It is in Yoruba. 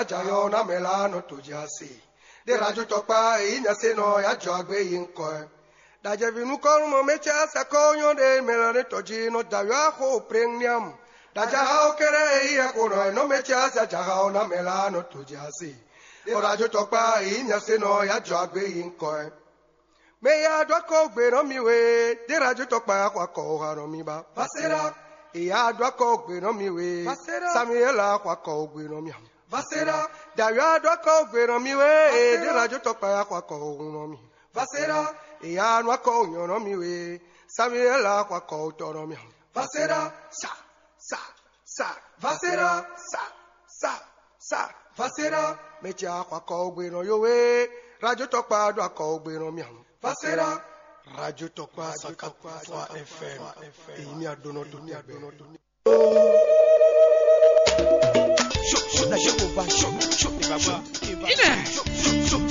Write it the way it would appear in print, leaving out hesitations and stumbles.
jayo na melano tujasi. De radio topa inya seno ya jogbe yinko. Da jevinu korumo mecha sakonyo de melane tojino dawa ho premium. Da jahao kere iya kono no mecha sa jahao na melano tujasi. De radio topa inya seno ya jogbe yinko. Me ya dwako gbe no miwe. De radio topa kwa ko haro mi ba. Vasera. Ya dwako gbe no miwe. Vasera. Samuela kwa ko gbe no mi. Vasera, Daria dwako gwero miwe, de radio topa kwa ko no mi. Vasera, ya nwako nyono miwe, Samuela kwa ko toro mi. Vasera, sa, Vasera, sa, Vasera, mecha kwa ko gwero yowe, radio topa dwako gwero mi. Vasera, radio topa sakatwa FM, imi adono to mi adono to.